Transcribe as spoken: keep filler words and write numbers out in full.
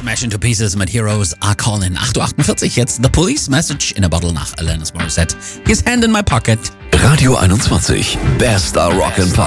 Smash into Pieces mit Heroes Are Calling. acht Uhr achtundvierzig, jetzt The Police Message in a Bottle nach Alanis Morissette. His Hand in My Pocket. Radio einundzwanzig, bester Rock'n'Pop.